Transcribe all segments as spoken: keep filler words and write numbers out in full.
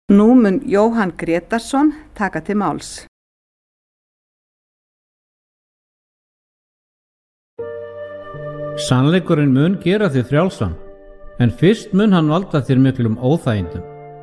Nú mun Jóhann Grétarsson taka til máls. Sannleikurinn mun gera þig frjálsan, en fyrst mun hann valda þér miklum óþægindum.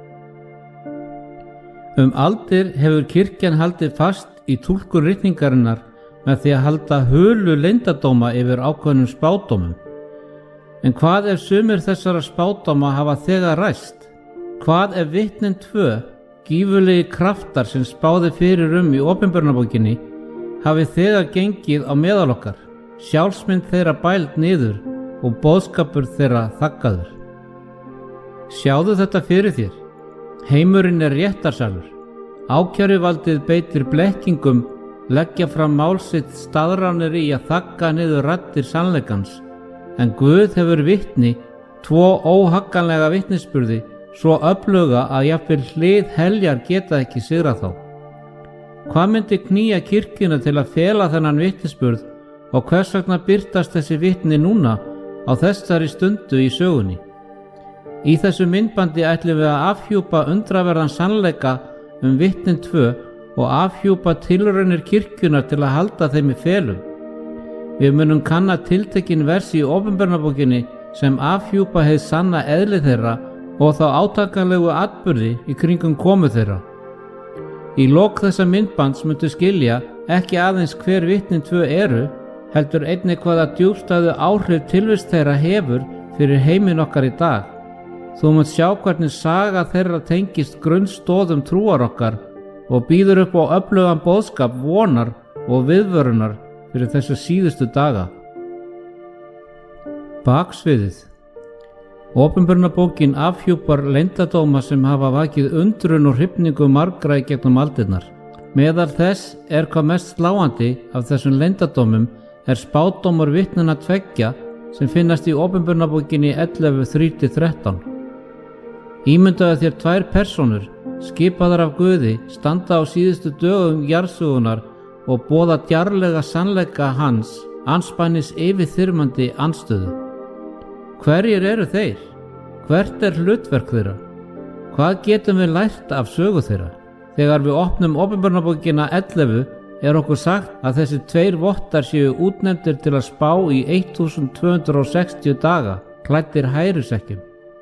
Um aldir hefur kirkjan haldið fast í túlkun ritningarinnar með því að halda hulu leyndardóma yfir ákveðnum spádómum. En hvað ef sumir þessara spádóma hafa þegar ræst? Hvað ef vitnin tvö, gífurlegi kraftar sem spáði fyrir um í opinberunarbókinni, hafi þegar gengið á meðal okkar, sjálfsmynd þeirra bæld niður og boðskapur þeirra þaggaður? Sjáðu þetta fyrir þér. Heimurinn er réttarsalur. Ákæruvaldið beitir blekkingum, leggja fram mál sitt staðránir í að þagga niður raddir sannleikans, en Guð hefur vitni, tvo óhagganlega vitnisburði, svo öfluga að jafnvel hlið heljar geta ekki sigrað þá. Hvað myndi knýja kirkjuna til að fela þennan vitnisburð og hvers vegna birtast þessi vitni núna á þessari stundu í sögunni? Í þessu myndbandi ætlum við að afhjúpa undraverðan sannleika um vitnin tvö og afhjúpa tilraunir kirkjunar til að halda þeim í felum. Við munum kanna tiltekin versi í opinberunarbókinni sem afhjúpa hið sanna eðli þeirra og þá átakanlegu atburði í kringum komu þeirra. Í lok þessa myndbands muntu skilja ekki aðeins hver vitnin tvö eru, heldur einnig hvaða djúpstæðu áhrif tilvist þeirra hefur fyrir heiminn okkar í dag. Þú munt sjá hvernig saga þeirra tengist grunnstoðum trúar okkar og býður upp á öflugan boðskap vonar og viðvörunar fyrir þessu síðustu daga. Baksviðið. Opinberunarbókin afhjúpar leyndardóma sem hafa vakið undrun og hrifningu margra í gegnum aldirnar. Meðal þess er hvað mest sláandi af þessum leyndardómum er spádómur vitnanna tveggja sem finnast í opinberunarbókinni ellefu þrjú til þrettán. Ímyndaðu þér tvær persónur, skipaðar af Guði, standa á síðustu dögum jarðsögunnar og boða djarflega sannleika hans, andspænis yfirþyrmandi andstöðu. Hverjir eru þeir? Hvert er hlutverk þeirra? Hvað getum við lært af sögu þeirra? Þegar við opnum opinberunarbókina ellefu er okkur sagt að þessi tveir vottar séu útnefndir til að spá í þúsund tvö hundruð sextíu daga, klæddir hærusekkjum.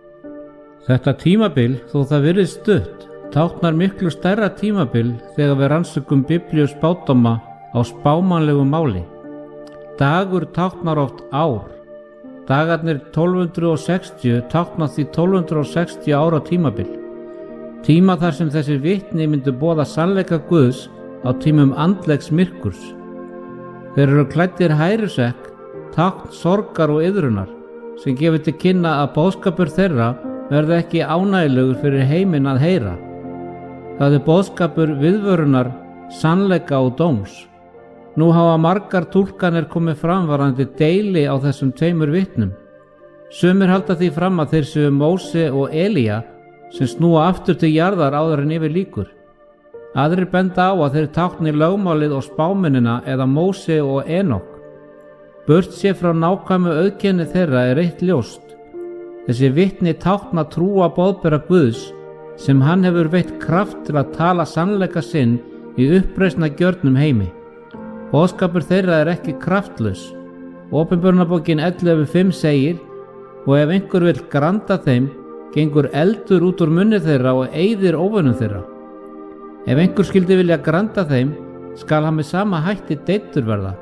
Þetta tímabil, þó það virðist stutt, táknar miklu stærra tímabil þegar við rannsökum biblíu spádóma á spámannlegu máli. Dagur táknar oft ár. Dagarnir tólf hundruð sextíu tákna því tólf hundruð sextíu ára tímabil. Tíma þar sem þessi vitni myndu boða sannleika Guðs á tímum andlegs myrkurs. Þeir eru klæddir hærusekk, tákn sorgar og iðrunar, sem gefur til kynna að boðskapur þeirra verði ekki ánægilegur fyrir heiminn að heyra. Það er boðskapur viðvörunar, sannleika og dóms. Nú hafa margar túlkanir komið fram varðandi deili á þessum tveimur vitnum. Sumir halda því fram að þeir séu Móse og Elía sem snúa aftur til jarðar áður en yfir lýkur. Aðrir benda á að þeir tákni lögmálið og spámennina eða Móse og Enok. Burt sé frá nákvæmu auðkenni þeirra er eitt ljóst. Þessi vitni tákna trúa boðbera Guðs sem hann hefur veitt kraft til að tala sannleika sinn í uppreisna gjörnum heimi. Boðskapur þeirra er ekki kraftlaus. Opinberunarbókin ellefu fimm segir: og ef einhver vill granda þeim, gengur eldur út úr munni þeirra og eyðir óvinum þeirra. Ef einhver skyldi vilja granda þeim, skal hann með sama hætti deyddur verða.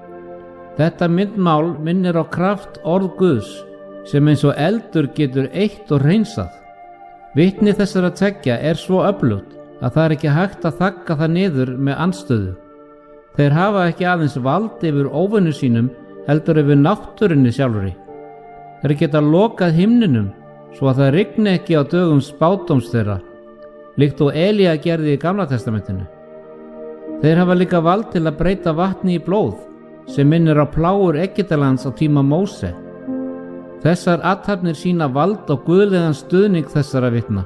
Þetta myndmál minnir á kraft orð Guðs, sem eins og eldur getur eytt og hreinsað. Vitni þessara tveggja er svo öflugt að það er ekki hægt að þagga það niður með andstöðu. Þeir hafa ekki aðeins vald yfir óvinnu sínum, heldur yfir náttúrunni sjálfri. Þeir geta lokað himninum svo að það rigni ekki á dögum spádóms þeirra, líkt og Elía gerði í Gamla testamentinu. Þeir hafa líka vald til að breyta vatni í blóð, sem minnir á plágur Egyptalands á tíma Móse. Þessar athafnir sýna vald og guðlegan stuðning þessara vitna.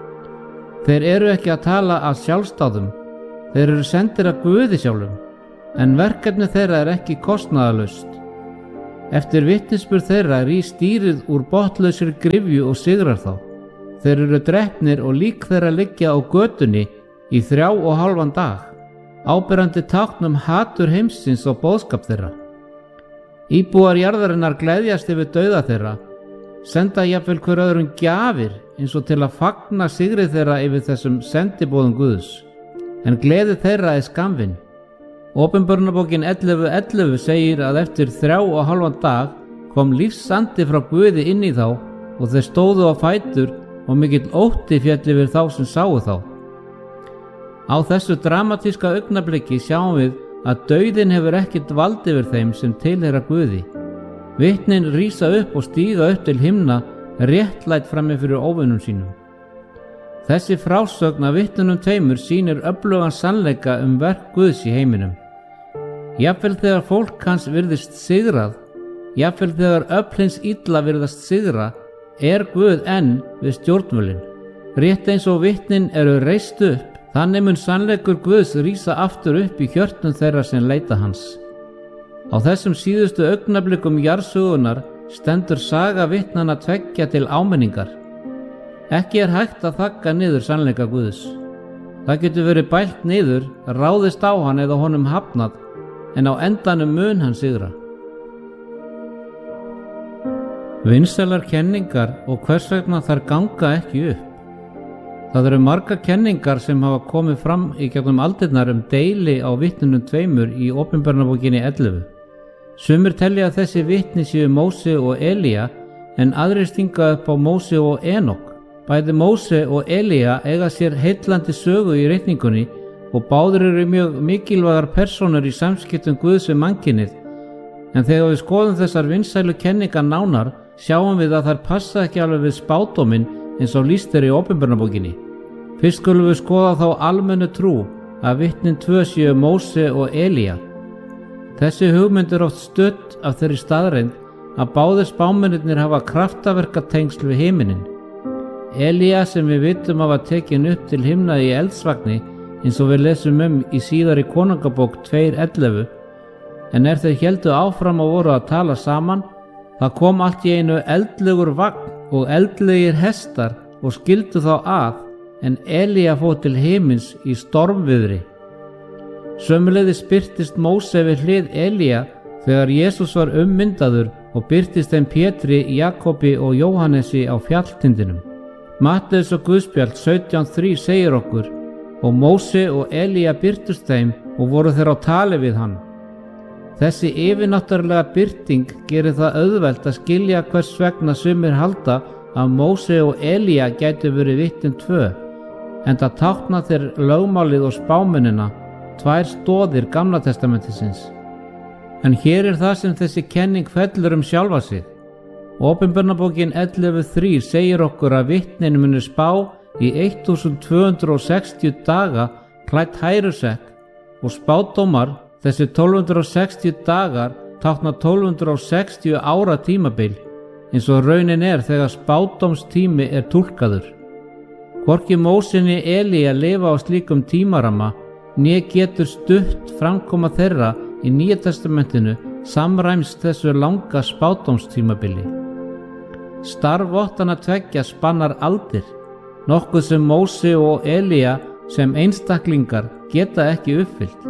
Þeir eru ekki að tala af sjálfsdáðum, þeir eru sendir af Guði sjálfum. En verkefni þeirra er ekki kostnaðarlaust. Eftir vitnisburð þeirra rís dýrið úr botnlausri gryfju og sigrar þá. þeir eru drepnir og lík þeirra liggja á götunni í þrjá og hálfan dag, áberandi tákn um hatur heimsins og boðskap þeirra. Íbúar jarðarinnar gleðjast yfir dauða þeirra, senda jafnvel hver öðrum gjafir eins og til að fagna sigri þeirra yfir þessum sendiboðum Guðs, en gleði þeirra er skammvinn. Opinberunarbókin ellefu ellefu segir að eftir þrjá og hálfan dag kom lífsandi frá Guði inn í þá og þeir stóðu á fætur og mikill ótti féll yfir þá sem sáu þá. Á þessu dramatíska augnabliki sjáum við að dauðinn hefur ekkert vald yfir þeim sem tilheyra Guði. Vitnin rísa upp og stíga upp til himna réttlæt frammi fyrir óvinum sínum. Þessi frásögn af vitnunum tveimur sýnir öflugan sannleika um verk Guðs í heiminum. Jafnvel þegar fólk hans virðist sigrað, jafnvel þegar öfl hins illa virðast sigra, er Guð enn við stjórnvölin. Rétt eins og vitnin eru reist upp, þannig mun sannleikur Guðs rísa aftur upp í hjörtum þeirra sem leita hans. Á þessum síðustu augnablikum jarðsögunar stendur saga vitnanna tveggja til áminningar. Ekki er hægt að þagga niður sannleika Guðs. Það getur verið bælt niður, ráðist á hann eða honum hafnað, en á endanum mun hann sigra. Vinsælar kenningar og hvers vegna þær ganga ekki upp. Það eru margar kenningar sem hafa komið fram í gegnum aldirnar um deili á vitnunum tveimur í Opinberunarbókinni ellefu. Sumir telja að þessi vitni séu Móse og Elía, en aðrir stinga upp á Móse og Enok. Bæði Móse og Elía eiga sér heillandi sögu í reikningunni og báðir eru mjög mikilvægar persónur í samskiptum Guðs við mannkynið, en þegar við skoðum þessar vinsælu kenningar nánar sjáum við að þær passa ekki alveg við spádóminn eins og lýst er í Opinberunarbókinni. Fyrst skulum við skoða þá almennu trú að vitnin tvö séu Móse og Elía. Þessi hugmynd er oft studd af þeirri staðreind að báðir spámennirnir hafa kraftaverkatengsl við himinin. Elía sem við vitum hafa tekin upp til himna í eldsvagni eins og við lesum um í síðari konungabók tvö ellefu, en er þeir héldu áfram og voru að tala saman, það kom allt í einu eldlegur vagn og eldlegir hestar og skildu þá að, en Elía fór til himins í stormviðri. Sömuleiðis birtist Móse við hlið Elía þegar Jesús var ummyndaður og birtist þeim Pétri, Jakobi og Jóhannesi á fjalltindinum. Matteus og Guðspjall sautján þrjú segir okkur: og Móse og Elía birtust þeim og voru þeir á tali við hann. Þessi yfirnáttúrulega birting gerir það auðvelt að skilja hvers vegna sumir halda að Móse og Elía gætu verið vitnin tvö, enda tákna þeir lögmálið og spámennina, tvær stoðir Gamla testamentisins. En hér er það sem þessi kenning fellur um sjálfa sig. Opinberunarbókin ellefu þrjú segir okkur að vitnin muni spá í þúsund tvö hundruð sextíu daga klætt hærusekk, og spádómar, þessi tólf hundruð sextíu dagar, tákna tólf hundruð sextíu ára tímabil, eins og raunin er þegar spádómstími er túlkaður. Hvorki Móse né Elía lifa á slíkum tímarama, né getur stutt framkoma þeirra í Nýja testamentinu samræmst þessu langa spádómstímabili. Starf vottanna tveggja spannar aldir, nokkuð sem Móse og Elía sem einstaklingar geta ekki uppfyllt.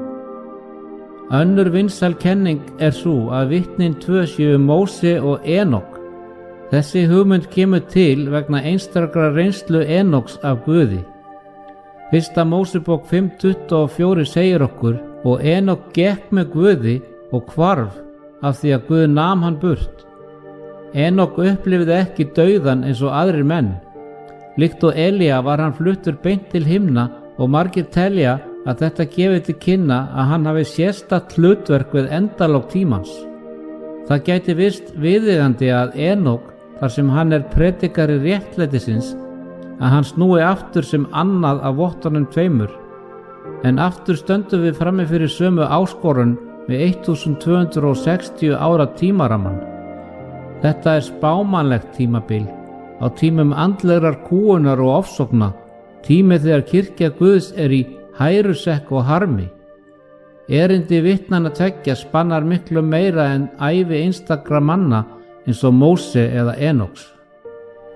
Önnur vinsæl kenning er sú að vitnin tvö séu Móse og Enok. Þessi hugmynd kemur til vegna einstakra reynslu Enoks af Guði. Fyrsta Mósebók fimm tuttugu og fjögur segir okkur: og Enok gekk með Guði og hvarf af því að Guð nam hann burt. Enok upplifði ekki dauðan eins og aðrir menn. Líkt og Elía var hann fluttur beint til himna og margir telja að þetta gefi til kynna að hann hafi sérstakt hlutverk við endalok tímans. Það gæti virst viðeigandi að Enok, þar sem hann er predikari réttlætisins, að hann snúi aftur sem annað af vottunum tveimur. En aftur stöndum við frammi fyrir sömu áskorun með þúsund tvö hundruð sextíu ára tímaraman. Þetta er spámanlegt tímabil, á tímum andlegrar kúunar og ofsókna, tími þegar kirkja Guðs er í hærusekk og harmi. Erindi vitnanna tveggja spannar miklu meira en ævi einstakra manna eins og Móse eða Enoks.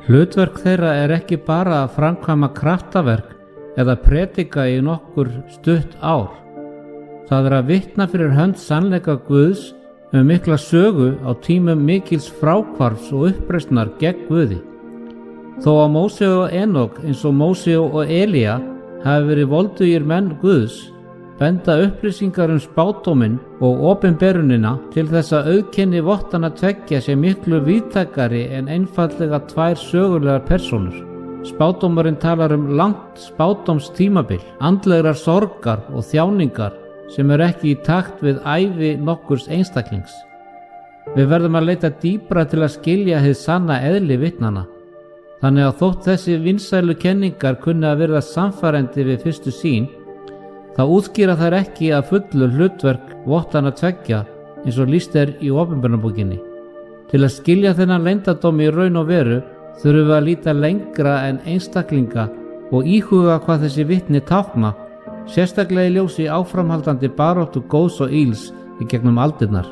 Hlutverk þeirra er ekki bara að framkvæma kraftaverk eða predika í nokkur stutt ár. Það er að vitna fyrir hönd sannleika Guðs um mikla sögu á tímum mikils fráhvarfs og uppreisnar gegn Guði. Þó að Móse og Enok eins og Móse og Elía hafi verið voldugir menn Guðs, benda upplýsingar um spádóminn og opinberunina til þess að auðkenni vottana tveggja sé miklu víðtækari en einfaldlega tvær sögulegar persónur. Spádómurinn talar um langt spádómstímabil, andlegrar sorgar og þjáningar sem er ekki í takt við ævi nokkurs einstaklings. Við verðum að leita dýpra til að skilja hið sanna eðli vitnanna. Þannig að þótt þessi vinsælu kenningar kunni að verða sannfærandi við fyrstu sýn, þá útskýra þær ekki að fullu hlutverk vottana tveggja eins og lýst er í opinberunarbókinni. Til að skilja þennan leyndardóm í raun og veru þurfum við að líta lengra en einstaklinga og íhuga hvað þessi vitni tákna, sérstaklega í ljósi áframhaldandi baráttu góðs og íls í gegnum aldirnar.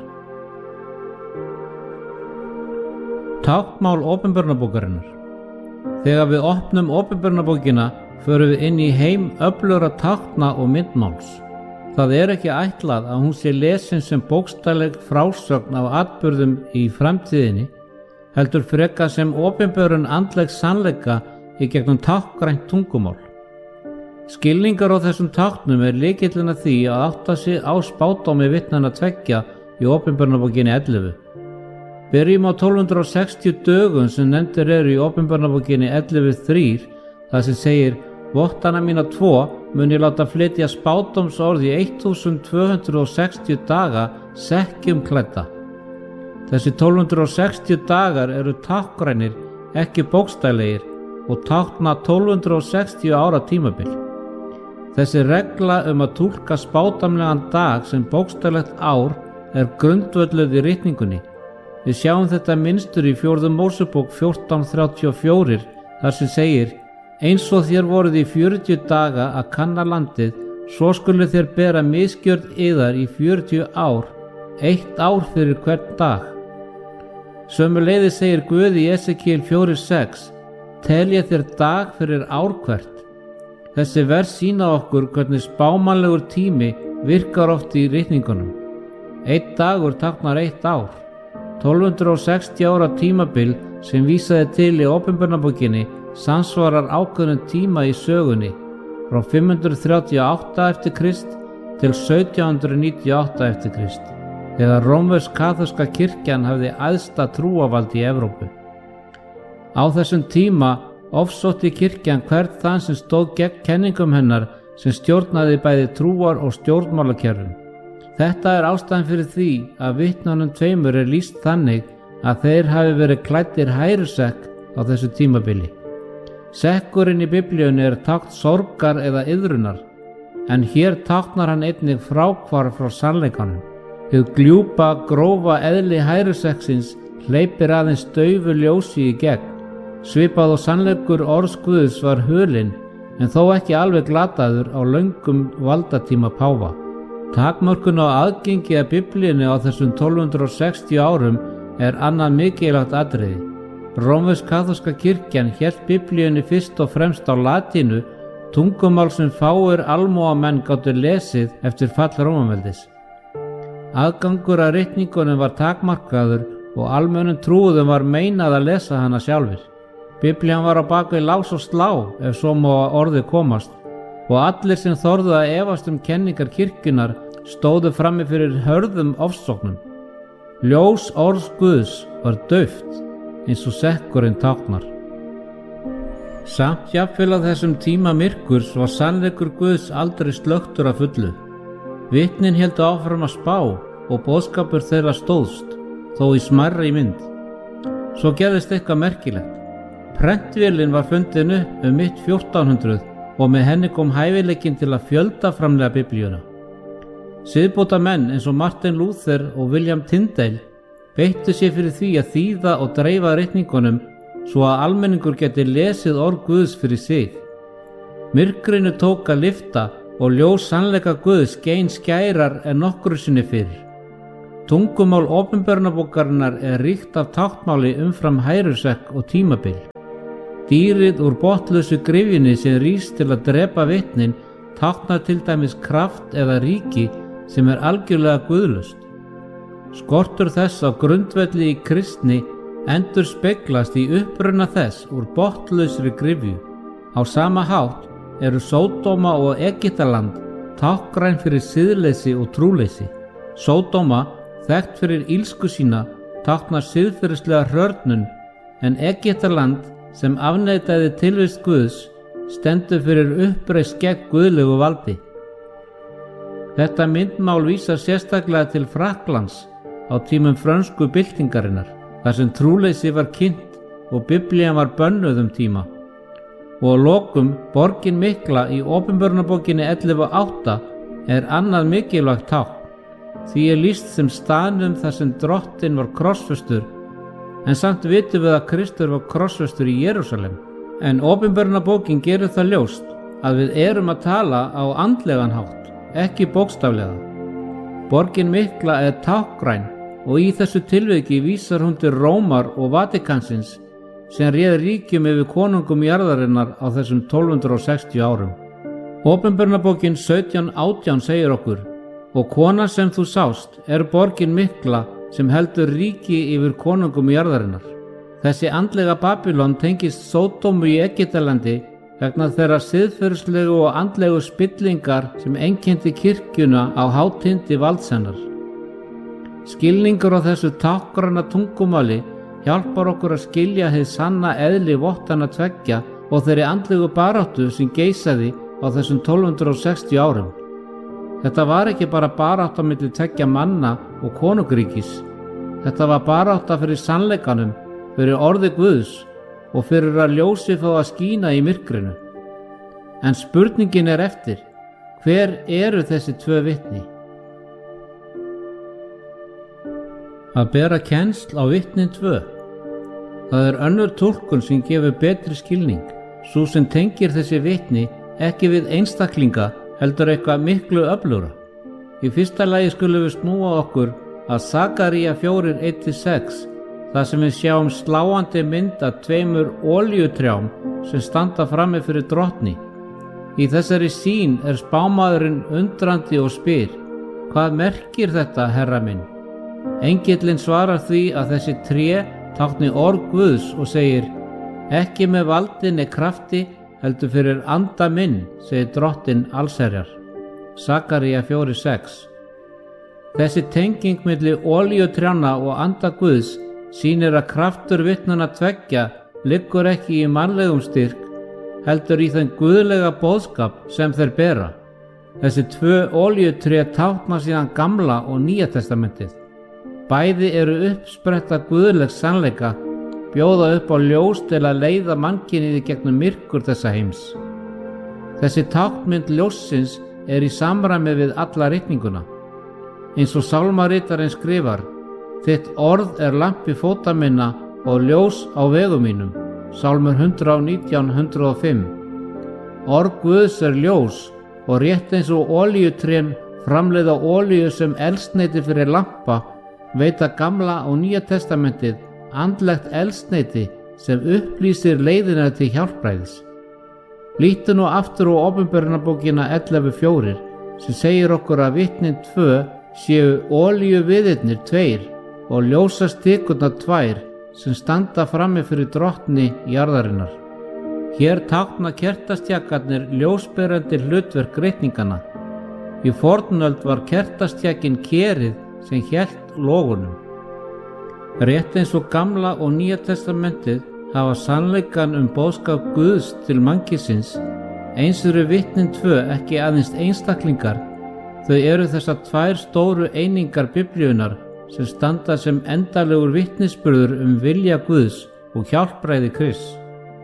Táknmál opinberunarbókarinnar. Þegar við opnum opinberunarbókina förum við inn í heim öflugra tákna og myndmáls. Það er ekki ætlað að hún sé lesin sem bókstafleg frásögn af atburðum í framtíðinni, heldur frekar sem opinberun andlegs sannleika í gegnum táknrænt tungumál. Skilningar á þessum táknum er lykillinn að því að átta sig á spádómi vitnanna tveggja í opinberunarbókinni ellefu. Byrjum á tólf hundruð sextíu dögum sem nefndir eru í opinberunarbókinni ellefu þrjú, það sem segir: vottana mína tvo mun ég láta flytja spádómsorð í tólf hundruð sextíu daga sekkjum klædda. Þessi tólf hundruð sextíu dagar eru táknrænir, ekki bókstaflegir, og tákna tólf hundruð sextíu ára tímabil. Þessi regla um að túlka spádómlegan dag sem bókstaflegt ár er grundvölluð í ritningunni. Við sjáum þetta minnstur í fjórðu Mósebók fjórtán þrjátíu og fjögur, þar sem segir: eins og þér voruð í fjörutíu daga að kanna landið, svo skulu þér bera misgjörð yðar í fjörutíu ár, eitt ár fyrir hvern dag. Sömuleiðis segir Guð í Esekíel fjögur sex: telja þér dag fyrir ár hvert. Þessi vers sýna okkur hvernig spámanlegur tími virkar oft í ritningunum. Eitt dagur táknar eitt ár. tólf hundruð sextíu ára tímabil sem vísaði til í opinberunarbókinni samsvarar ákveðnum tíma í sögunni, frá fimm hundruð þrjátíu og átta eftir Krist til sautján hundruð níutíu og átta eftir Krist, þegar rómversk-kaþólska kirkjan hafði æðsta trúavald í Evrópu. Á þessum tíma ofsótti kirkjan hvern þann sem stóð gegn kenningum hennar sem stjórnaði bæði trúar og stjórnmálakerfum. Þetta er ástæðan fyrir því að vitnunum tveimur er lýst þannig að þeir hafi verið klæddir hærusekk á þessu tímabili. Sekkurinn í Biblíunni er tákn sorgar eða iðrunar, en hér táknar hann einnig fráhvarf frá sannleikanum. Hið gljúpa, grófa eðli hærusekksins hleypir aðeins daufu ljósi í gegn. Svipað og sannleikur orðs Guðs var hulinn, en þó ekki alveg glataður á löngum valdatíma páfa. Takmörkun á aðgengi að Biblíunni á þessum tólf hundruð sextíu árum er annað mikilvægt atriði. Rómversk-kaþólska kirkjan hélt Biblíunni fyrst og fremst á latínu, tungumál sem fáir almúgamenn gátu lesið eftir fall Rómaveldis. Aðgangur að ritningunum var takmarkaður og almennum trúðum var meinað að lesa hana sjálfir. Biblían var á bakvið lás og slá, ef svo má orðið komast, og allir sem þorðu að efast um kenningar kirkjunnar stóðu frammi fyrir hörðum ofsóknum. Ljós orðs Guðs var dauft, eins og sekkurinn táknar. Samt jafnvel á þessum tíma myrkurs var sannleikur Guðs aldrei slökktur að fullu. Vitnin héldu áfram að spá og boðskapur þeirra stóðst, þó í smærri mynd. Svo gerðist eitthvað merkilegt. Prentvélin var fundin upp um mitt fjórtán hundruð og með henni kom hæfileikinn til að fjöldaframlega Biblíuna. Siðbóta menn eins og Martin Luther og William Tyndale beittu sér fyrir því að þýða og dreifa ritningunum svo að almenningur geti lesið orð Guðs fyrir sig. Myrkrinu tók að lyfta og ljós sannleika Guðs skein skærar en nokkru sinni fyrir. Tungumál opinberunarbókarinnar er ríkt af táknmáli umfram hærusekk og tímabil. Dýrið úr botnlausu gryfjunni sem rís til að drepa vitnin táknar til dæmis kraft eða ríki sem er algjörlega guðlaust. Skortur þess á grundvelli í kristni endur speglast í uppruna þess úr botnlausri gryfju. Á sama hátt eru Sódóma og Egyptaland táknræn fyrir siðleysi og trúleysi. Sódóma, þekkt fyrir illsku sína, táknar siðferðislega hrörnun, en Egyptaland sem afneitaði tilvist Guðs stendur fyrir uppreisn gegn guðlegu valdi. Þetta myndmál vísar sérstaklega til Frakklands á tímum frönsku byltingarinnar, þar sem trúleysi var kynnt og Biblían var bönnuð um tíma. Og að lokum borgin mikla í Opinberunarbókinni ellefu átta er annað mikilvægt tákn. Því er lýst sem staðnum þar sem drottinn var krossfestur, en samt vitum við að Kristur var krossfestur í Jerúsalem. En Opinberunarbókin gerir það ljóst að við erum að tala á andlegan hátt, ekki bókstaflega. Borgin mikla er táknræn og í þessu tilviki vísar hún til Rómar og Vatikansins sem réð ríkjum yfir konungum jarðarinnar á þessum tólf hundruð sextíu árum. Opinberunarbókin sautján átján segir okkur: og kona sem þú sást er borgin mikla sem heldur ríki yfir konungum jarðarinnar. Þessi andlega Babylon tengist Sódómu í Egyptalandi vegna þeirra siðferðislegu og andlegu spillingar sem einkenndi kirkjuna á hátindi valds hennar. Skilningur á þessu táknræna tungumáli hjálpar okkur að skilja hið sanna eðli vottana tveggja og þeirri andlegu baráttu sem geisaði á þessum tólf hundruð sextíu árum. Þetta var ekki bara barátta milli tveggja manna og konungríkis. Þetta var barátta fyrir sannleikanum, fyrir orði Guðs og fyrir að ljósi fá að skína í myrkrinu. En spurningin er eftir: hver eru þessi tvö vitni? Að bera kennsl á vitnin tvö. Það er önnur túlkun sem gefur betri skilning, sú sem tengir þessi vitni ekki við einstaklinga heldur eitthvað miklu öflugra. Í fyrsta lagi skulum við snúa okkur að Sakaría fjórir eitt til sex, þar sem við sjáum sláandi mynd af tveimur olíutrjám sem standa frammi fyrir drottni. Í þessari sýn er spámaðurinn undrandi og spyr: hvað merkir þetta, herra minn? Engillinn svarar því að þessi tré tákni orð Guðs og segir: ekki með valdinni krafti heldur fyrir anda minn, segir drottinn allsherjar. Sakaría fjórir sex. Þessi tenging milli olíutrjána og anda Guðs sýnir að kraftur vitnanna tveggja liggur ekki í mannlegum styrk, heldur í þeim guðlega boðskap sem þeir bera. Þessi tvö olíutré tákna síðan Gamla og Nýja testamentið. Bæði eru uppspretta guðlegs sannleika, bjóða upp á ljós til að leiða mannkynið í gegnum myrkur þessa heims. Þessi táknmynd ljóssins er í samræmi við alla ritninguna. Eins og sálmaritarinn skrifar: þitt orð er lampi fóta minna og ljós á vegum mínum. Sálmur hundrað og nítján, hundrað og fimm. Orð Guðs er ljós og rétt eins og olíutrén framleiða olíu sem eldsneyti fyrir lampa, veita Gamla og Nýja testamentið andlegt eldsneyti sem upplýsir leiðina til hjálpræðis. Lítum nú aftur á Opinberunarbókina ellefu fjórir sem segir okkur að vitnin tvö séu olíuviðirnir tveir og ljósastikurnar tvær sem standa frammi fyrir drottni jarðarinnar. Hér tákna kertastjakarnir ljósberandi hlutverk ritninganna. Í fornöld var kertastjakin kerið sem hélt logunum. Rétt eins og Gamla og Nýja testamentið hafa sannleikan um boðskap Guðs til mannkysins, eins eru vitnin tvö ekki aðeins einstaklingar, þau eru þessar tvær stóru einingar Biblíunnar sem standa sem endalegur vitnisburður um vilja Guðs og hjálpræði Krists.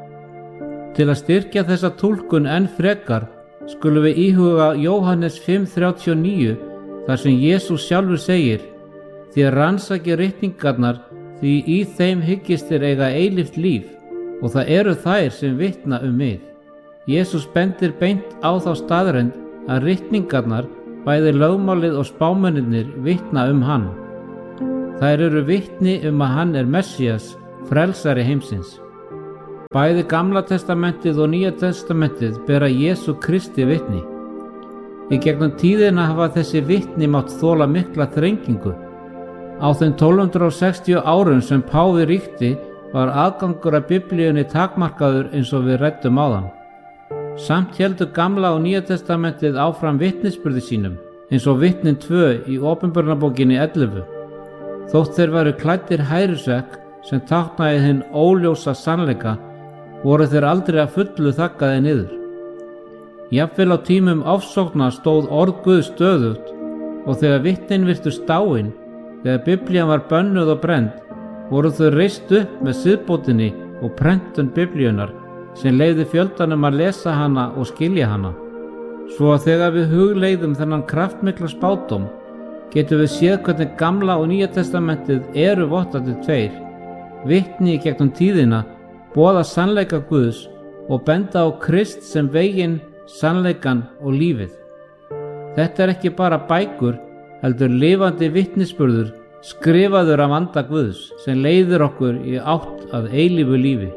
Til að styrkja þessa túlkun enn frekar skulum við íhuga Jóhannes fimm þrjátíu og níu þar sem Jesús sjálfur segir: þér rannsakið ritningarnar, því í þeim hyggist þér eiga eilíft líf, og það eru þær sem vitna um mig. Jesús bendir beint á þá staðreynd að ritningarnar, bæði lögmálið og spámennirnir, vitna um hann. Þær eru vitni um að hann er Messías, frelsari heimsins. Bæði Gamla testamentið og Nýja testamentið bera Jesú Kristi vitni. Í gegnum tíðina hafa þessi vitni mátt þola mikla þrengingu. Á þeim tólf hundruð sextíu árum sem páfi ríkti var aðgangur að Biblíunni takmarkaður eins og við ræddum áðan. Samt héldu Gamla og Nýja testamentið áfram vitnisburði sínum, eins og vitnin tvö í Opinberunarbókinni ellefu. Þótt þeir væru klæddir hærusvekk sem táknaði hinn óljósa sannleika, voru þeir aldrei að fullu þaggaði niður. Jafnvel á tímum ofsókna stóð orð Guðs stöðugt og þegar vitnin virtust dáin, þegar Biblían var bönnuð og brennd, voru þau reist upp með siðbótinni og prentun Biblíunar sem leyfði fjöldanum að lesa hana og skilja hana. Svo að þegar við hugleiðum þennan kraftmikla spádóm, getum við séð hvernig Gamla og Nýja testamentið eru vottandi tveir, vitni í gegnum tíðina, boða sannleika Guðs og benda á Krist sem veginn, sannleikan og lífið. Þetta er ekki bara bækur, heldur lifandi vitnisburður, skrifaður af anda Guðs, sem leiðir okkur í átt að eilífu lífi.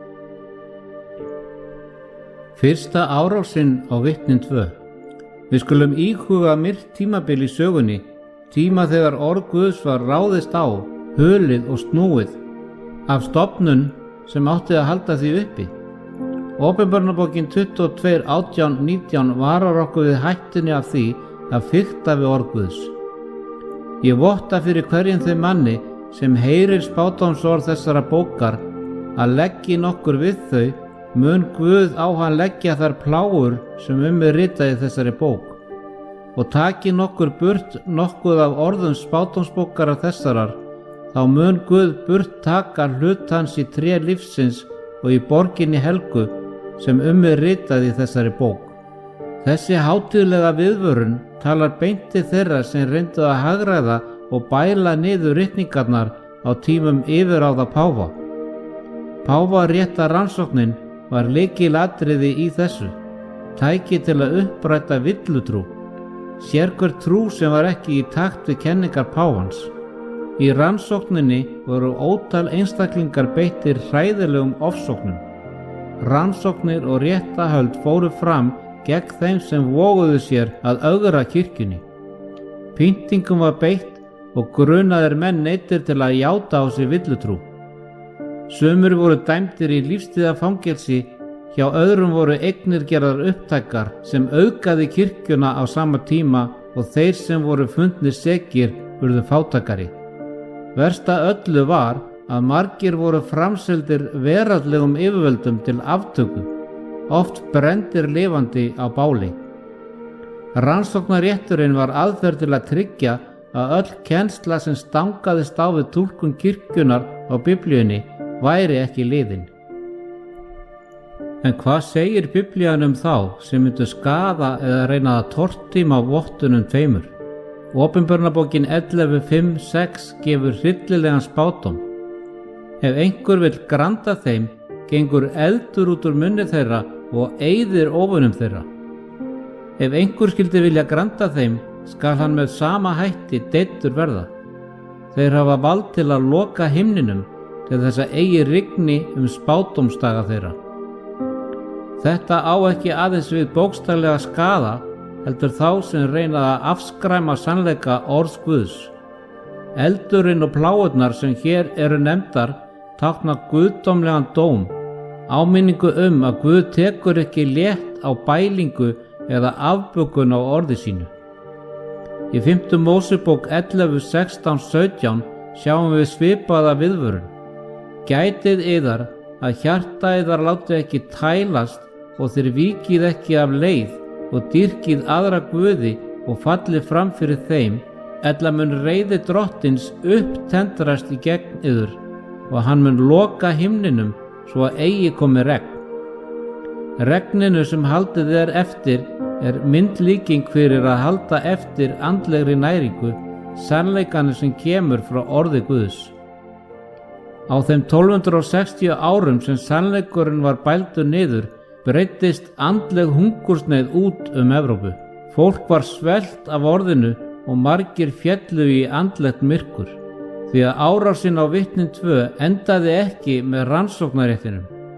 Fyrsta árásinn á vitnin tvö. Við skulum íhuga myrkt tímabil í sögunni, tíma þegar orð Guðs var ráðist á, hulið og snúið, af stofnun sem átti að halda því uppi. Opinberunarbókin tuttugu og tvö, átján, nítján varar okkur við hættunni af því að fikta við orð Guðs. Ég votta fyrir hverjum þeim manni sem heyrir spádómsorð þessara bókar að leggi nokkur við þau, mun Guð á hann leggja þær plágur sem um er ritað í þessari bók, og taki nokkur burt nokkuð af orðum spádómsbókara þessarar, þá mun Guð burt taka hlut hans í tré lífsins og í borginni helgu sem um er ritað í þessari bók. Þessi hátíðlega viðvörun talar beint til þeirra sem reyndu að hagræða og bæla niður ritningarnar á tímum yfirráða páfa. Páfarétta rannsóknin var lykilatriði í þessu, tæki til að uppræta villutrú, sérhver trú sem var ekki í takt við kenningar páfans. Í rannsókninni voru ótal einstaklingar beittir hræðilegum ofsóknum. Rannsóknir og réttahöld fóru fram gegn þeim sem voguðu sér að ögra kirkjunni. Pyntingum var beitt og grunaðir menn neyddir til að játa á sig villutrú. Sumir voru dæmdir í lífstíðarfangelsi, hjá öðrum voru eignir gerðar upptækar sem auðgaði kirkjuna á sama tíma og þeir sem voru fundnir sekir urðu fátækari. Versta öllu var að margir voru framseldir veraldlegum yfirvöldum til aftöku, oft brenndir lifandi á báli. Rannsóknarétturinn var aðferð til að tryggja að öll kennsla sem stangaðist á við túlkun kirkjunar á Biblíunni væri ekki liðin. En hvað segir Biblían um þá sem myndu skaða eða reyna að tortíma vottunum tveimur? Opinberunarbókin ellefu, fimm, sex gefur hryllilegan spádóm. Ef einhver vill granda þeim, gengur eldur út úr munni þeirra og eyðir óvinum þeirra. Ef einhver skyldi vilja granda þeim, skal hann með sama hætti deyddur verða. Þeir hafa vald til að loka himninum til þess að eigi rigni um spádómsdaga þeirra. Þetta á ekki aðeins við bókstaflega skaða, heldur þá sem reyna að afskræma sannleika orðs Guðs. Eldurinn og pláurnar sem hér eru nefndar tákna guðdómlegan dóm, áminningu um að Guð tekur ekki létt á bælingu eða afbökun á orði sínu. Í fimmtu Mósebók ellefu, sextán, sautján sjáum við svipaða viðvörun. Gætið yðar að hjarta yðar láti ekki tælast og þér víkið ekki af leið og dýrkið aðra guði og fallið fram fyrir þeim, ella mun reiði drottins upptendrast í gegn yður og hann mun loka himninum svo að eigi komi regn. Regninu sem haldið er eftir er myndlíking fyrir að halda eftir andlegri næringu, sannleikanu sem kemur frá orði Guðs. Á þeim tólf hundruð sextíu árum sem sannleikurinn var bældur niður, breiddist andleg hungursneið út um Evrópu. Fólk var svelt af orðinu og margir féllu í andlegt myrkur, því að árásinn á vitnin tvö endaði ekki með rannsóknaréttinum.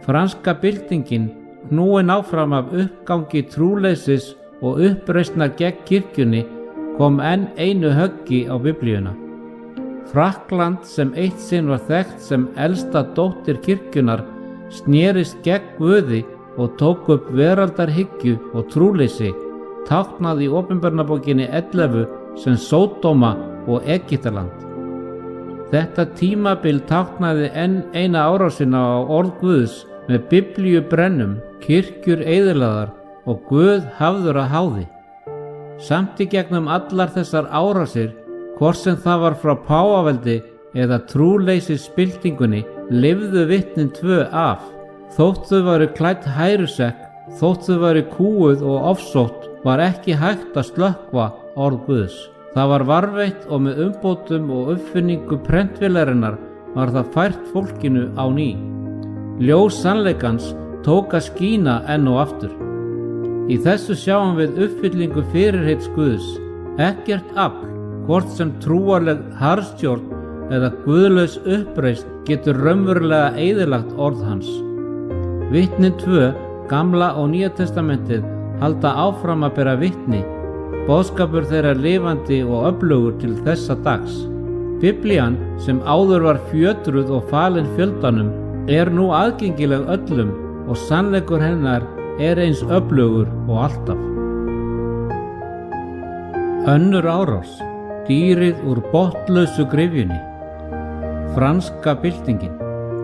Franska byltingin, knúin áfram af uppgangi trúleysis og uppreisnar gegn kirkjunni, kom enn einu höggi á Biblíuna. Frakkland, sem eitt sinn var þekkt sem elsta dóttir kirkjunnar, snerist gegn Guði og tók upp veraldarhyggju og trúleysi, táknað í Opinberunarbókinni ellefu sem Sódóma og Egyptaland. Þetta tímabil táknaði enn eina árásina á orð Guðs með Biblíu brennum, kirkjur eyðilagðar og Guð hafður að háði. Samt í gegnum allar þessar árásir, hvort sem það var frá páfaveldi eða trúleysisbyltingunni, lifðu vitnin tvö af. Þótt þau varu klædd hærusekk, þótt þau varu kúguð og ofsótt, var ekki hægt að slökkva orð Guðs. Það var varveitt og með umbótum og uppfinningu prentvélarinnar var það fært fólkinu á ný. Ljós sannleikans tók að skína enn og aftur. Í þessu sjáum við uppfyllingu fyrirheits Guðs. Ekkert afl, hvort sem trúarleg harðstjórn eða guðlaus uppreisn, getur raunverulega eyðilagt orð hans. Vitnin tvö, Gamla og Nýja testamentið, halda áfram að bera vitni. Boðskapur þeirra lifandi og öflugur til þessa dags. Biblían, sem áður var fjötruð og falin fjöldanum, er nú aðgengileg öllum og sannleikur hennar er eins öflugur og alltaf. Önnur árás, dýrið úr botnlausu gryfjunni. Franska byltingin.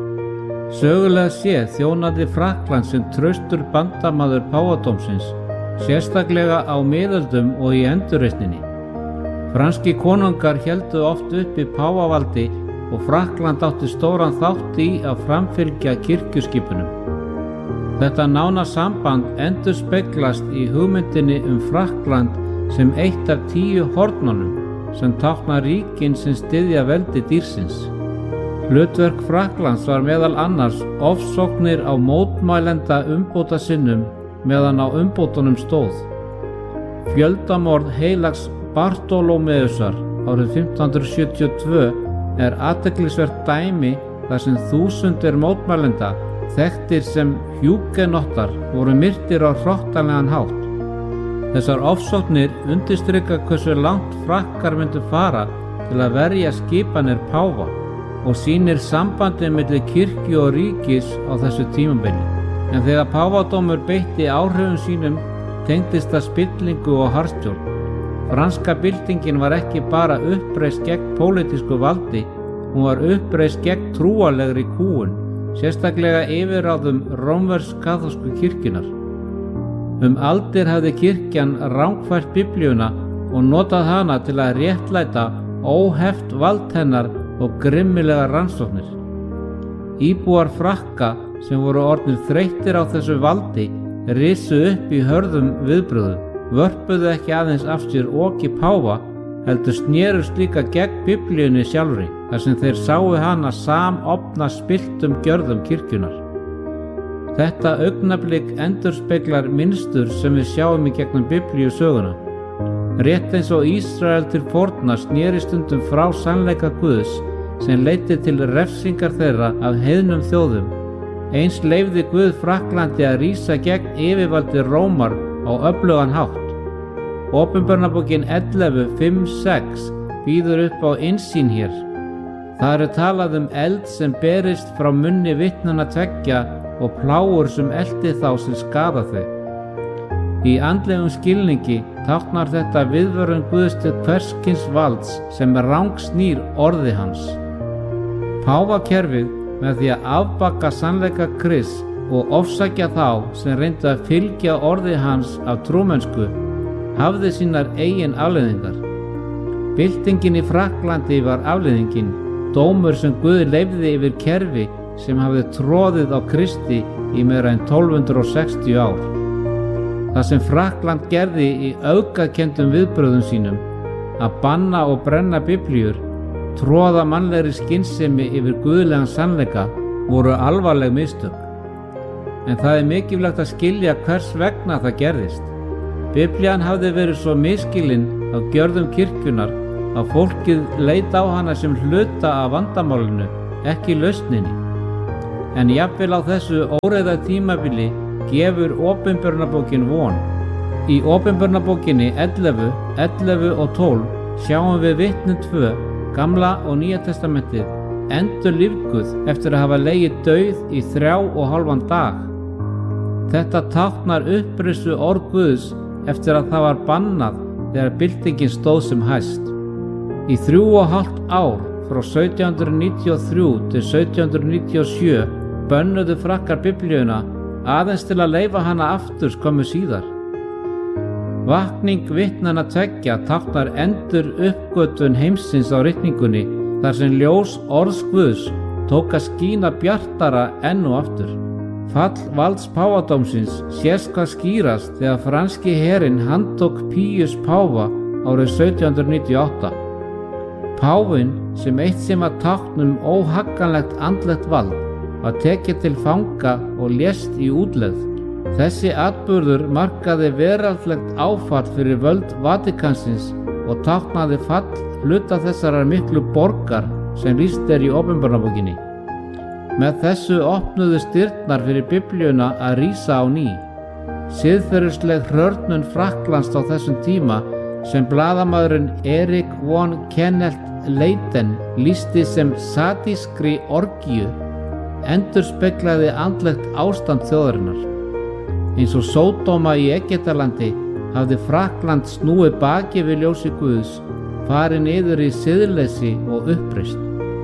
Sögulega séð þjónaði Frakkland sem traustur bandamaður páfadómsins, sérstaklega á miðöldum og í endurreisninni. Franski konungar héldu oft uppi páfavaldi og Frakkland átti stóran þátt í að framfylgja kirkjuskipunum. Þetta nána samband endurspeglast í hugmyndinni um Frakkland sem eitt af tíu hornunum sem tákna ríkin sem styðja veldi dýrsins. Hlutverk Frakklands var meðal annars ofsóknir á mótmælenda umbóta sinnum meðan á umbótunum stóð. Fjöldamorð heilags Bartólómeusar árið fimmtán hundruð sjötíu og tvö er athyglisvert dæmi þar sem þúsundir mótmælenda, þekktir sem hjúgenottar, voru myrtir á hrottalegan hátt. Þessar ofsóknir undirstrika hversu langt Frakkar myndu fara til að verja skipanir páfa og sýnir sambandið milli kirkju og ríkis á þessu tímabili. En þegar páfadómur beitti áhrifum sínum, tengdist það spillingu og harðstjórn. Franska byltingin var ekki bara uppreist gegn pólitísku valdi, hún var uppreist gegn trúarlegri kúgun, sérstaklega yfirráðum rómversk-kaþólsku kirkjunnar. Um aldir hafði kirkjan rangfært Biblíuna og notað hana til að réttlæta óheft vald hennar og grimmilega rannsóknir. Íbúar Frakka sem voru orðnir þreyttir á þessu valdi risu upp í hörðum viðbrögðum, vörpuðu ekki aðeins af sér oki páfa, heldur snerust líka gegn Biblíunni sjálfri, þar sem þeir sáu hana samofna spilltum gjörðum kirkjunar. Þetta augnablik endurspeglar mynstur sem við sjáum í gegnum Biblíu söguna. Rétt eins og Ísrael til forna sneri stundum frá sannleika Guðs sem leiddi til refsingar þeirra af heiðnum þjóðum. Eins leyfði Guð Frakklandi að rísa gegn yfirvaldi Rómar á öflugan hátt. Opinberunarbókin ellefu fimm sex býður upp á innsýn hér. Það er talað um eld sem berist frá munni vitnanna tveggja og plágur sem elti þá sem skaða þau. Í andlegum skilningi táknar þetta viðvörun Guðs til hvers kyns valds sem rangsnýr orði hans. Páfakerfið, með því að afbaka sannleika Krists og ofsækja þá sem reyndu að fylgja orði hans af trúmennsku, hafði sínar eigin afleiðingar. Byltingin í Frakklandi var afleiðingin, dómur sem Guð leyfði yfir kerfi sem hafði troðið á Kristi í meira en tólf hundruð sextíu ár. Það sem Frakkland gerði í öfgakenndum viðbrögðum sínum, að banna og brenna biblíur, troða mannlegri skynsemi yfir guðlegan sannleika, voru alvarleg mistök. En það er mikilvægt að skilja hvers vegna það gerðist. Biblían hafði verið svo misskilin af gjörðum kirkjunar að fólkið leit á hana sem hluta af vandamálinu, ekki lausninni. en jafnvel á þessu óreiða tímabili gefur Opinberunarbókin von. Í Opinberunarbókinni ellefu, ellefu og tólf sjáum við vitnin tvö, Gamla og Nýja testamentið, endur lífguð eftir að hafa legið dauð í þrjá og hálfan dag. Þetta táknar upprisu orð Guðs eftir að það var bannað þegar byltingin stóð sem hæst. Í þrjú og hálft ár, frá sautján hundruð níutíu og þrjú til sautján hundruð níutíu og sjö, bönnuðu Frakkar Biblíuna aðeins til að leyfa hana aftur skömmu síðar. Vakning vitnanna tveggja táknar endur uppgötvun heimsins á ritningunni, þar sem ljós orðs Guðs tók að skína bjartara enn og aftur. Fall valds páfadómsins sést hvað skýrast þegar franski herinn handtók Píus páfa árið sautján hundruð níutíu og átta. Páfinn, sem eitt sem að táknum óhagganlegt andlegt vald, var tekið til fanga og lést í útlegð. Þessi atburður markaði veraldlegt áfall fyrir völd Vatikansins og táknaði fall hluta þessarar miklu borgar sem lýst er í Opinberunarbókinni. Með þessu opnuðust dyrnar fyrir Biblíuna að rísa á ný. Siðferðisleg hrörnun Frakklands á þessum tíma, sem blaðamaðurinn Erik von Kenneth Leiten lýsti sem sadískri orgíu, endurspeglaði andlegt ástand þjóðarinnar. Eins og Sódóma í Egyptalandi hafði Frakkland snúið baki við ljósi Guðs, farið niður í siðleysi og uppreisn.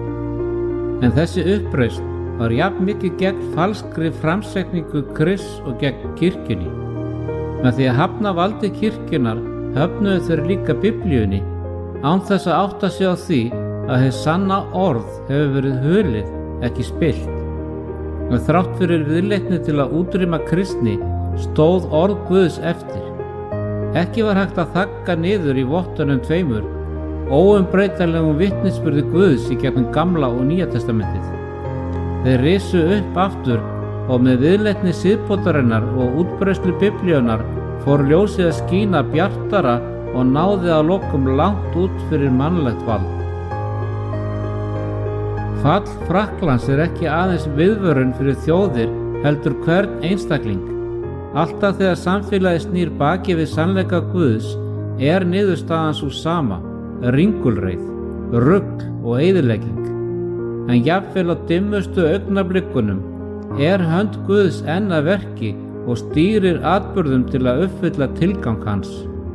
En þessi uppreisn var jafn mikið gegn falskri framsetningu Krists og gegn kirkjunni. Með því að hafna valdi kirkjunnar höfnuðu þeir líka Biblíunni, án þess að átta sig á því að hið sanna orð hefur verið hulið, ekki spillt. Og þrátt fyrir viðleitni til að útrýma kristni stóð orð Guðs eftir. Ekki var hægt að þagga niður í vottunum tveimur, óumbreytanlegum vitnisburði Guðs í gegnum Gamla og Nýja testamentið. Þeir risu upp aftur og með viðleitni siðbótarinnar og útbreiðslu Biblíunnar fór ljósið að skína bjartara og náði að lokum langt út fyrir mannlegt vald. Fall Frakklands er ekki aðeins viðvörun fyrir þjóðir, heldur hvern einstakling. Alltaf þegar samfélagið snýr baki við sannleika Guðs er niðurstaðan sú sama, ringulreið, rugl og eyðilegging. En jafnvel á dimmustu augnablikunum er hönd Guðs enn að verki og stýrir atburðum til að uppfylla tilgang hans.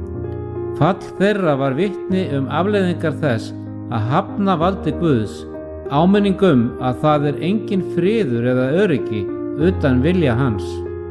Fall þeirra var vitni um afleiðingar þess að hafna valdi Guðs, áminning um að það er engin friður eða öryggi utan vilja hans.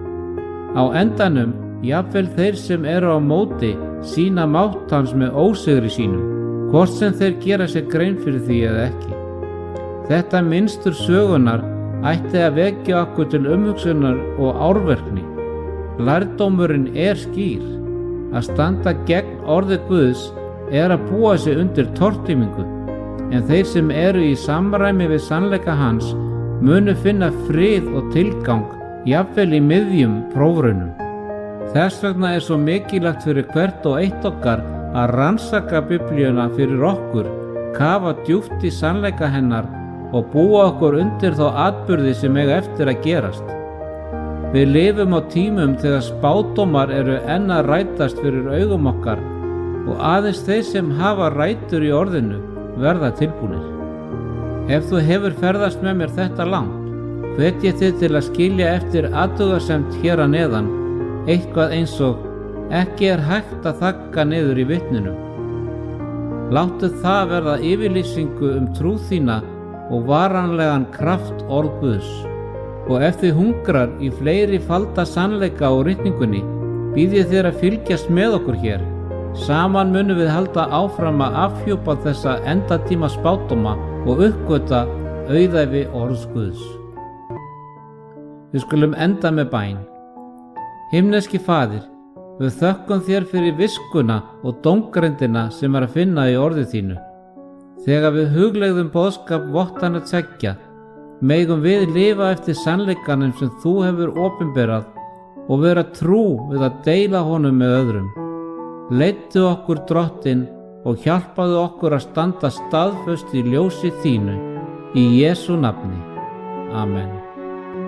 Á endanum, jafnvel þeir sem eru á móti sýna mátt hans með ósigri sínum, hvort sem þeir gera sér grein fyrir því eða ekki. Þetta mynstur sögunar ætti að vekja okkur til umhugsunar og árverkni. Lærdómurinn er skýr. Að standa gegn orði Guðs er að búa sig undir tortímingu, en þeir sem eru í samræmi við sannleika hans munu finna frið og tilgang, jafnvel í miðjum prófraunum. Þess vegna er svo mikilvægt fyrir hvert og eitt okkar að rannsaka Biblíuna fyrir okkur, kafa djúpt í sannleika hennar og búa okkur undir þá atburði sem eiga eftir að gerast. Við lifum á tímum þegar spádómar eru enn að rætast fyrir augum okkar og aðeins þeir sem hafa rætur í orðinu verða tilbúnir. Ef þú hefur ferðast með mér þetta langt, hvet ég þig til að skilja eftir athugasemd hér að neðan, eitthvað eins og ekki er hægt að þagga niður í vitninum. Láttu það verða yfirlýsingu um trú þína og varanlegan kraft orð Guðs. Og ef þið hungrar í fleiri falda sannleika á ritningunni, býð ég þér að fylgjast með okkur hér. Saman munum við halda áfram að afhjúpa þessa endatíma spádóma og uppgöta auðæfi orðs Guðs. Við skulum enda með bæn. Himneski Faðir, við þökkum þér fyrir viskuna og dómgreindina sem er að finna í orði þínu. Þegar við hugleiðum boðskap vottana tveggja, megum við lifa eftir sannleikanum sem þú hefur opinberað og vera trú við að deila honum með öðrum. Leiddu okkur Drottinn og hjálpaðu okkur að standa staðföst í ljósi þínu. Í Jesú nafni. Amen.